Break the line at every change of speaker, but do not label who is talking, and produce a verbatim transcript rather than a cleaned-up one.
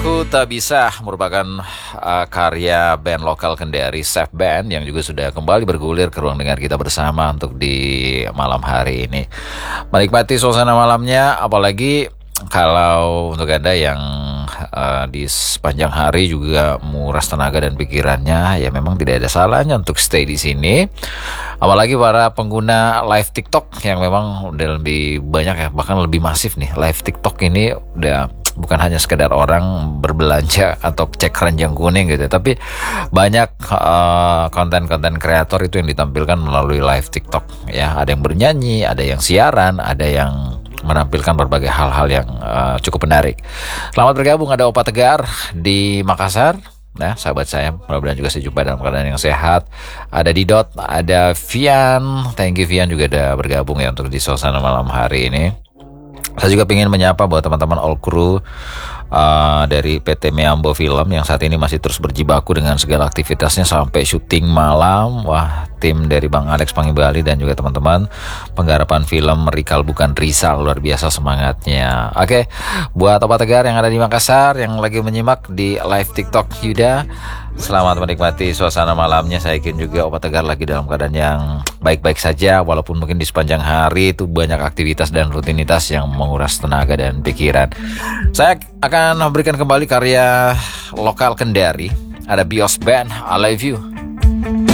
Aku Tak Bisa merupakan uh, karya band lokal Kendari, Safe Band, yang juga sudah kembali bergulir ke ruang dengar kita bersama untuk di malam hari ini. Menikmati suasana malamnya, apalagi kalau untuk Anda yang uh, di sepanjang hari juga menguras tenaga dan pikirannya, ya memang tidak ada salahnya untuk stay di sini. Apalagi para pengguna live TikTok yang memang udah lebih banyak ya, bahkan lebih masif nih. Live TikTok ini udah bukan hanya sekedar orang berbelanja atau cek keranjang kuning gitu, tapi banyak uh, konten-konten kreator itu yang ditampilkan melalui live TikTok ya. Ada yang bernyanyi, ada yang siaran, ada yang menampilkan berbagai hal-hal yang uh, cukup menarik. Selamat bergabung, ada Opa Tegar di Makassar. Nah, sahabat saya, mudah-mudahan juga saya jumpa dalam keadaan yang sehat. Ada Didot, ada Vian. Thank you Vian juga udah bergabung ya untuk di suasana malam hari ini. Saya juga ingin menyapa buat teman-teman all crew uh, dari P T Meambo Film yang saat ini masih terus berjibaku dengan segala aktivitasnya sampai syuting malam. Wah, tim dari Bang Alex Pangimbali dan juga teman-teman penggarapan film Rikal Bukan Risal, luar biasa semangatnya. Oke, buat Opa Tegar yang ada di Makassar yang lagi menyimak di live TikTok Yuda, selamat menikmati suasana malamnya. Saya yakin juga Opa Tegar lagi dalam keadaan yang baik-baik saja, walaupun mungkin di sepanjang hari itu banyak aktivitas dan rutinitas yang menguras tenaga dan pikiran. Saya akan memberikan kembali karya lokal Kendari. Ada Bios Band, I Love You.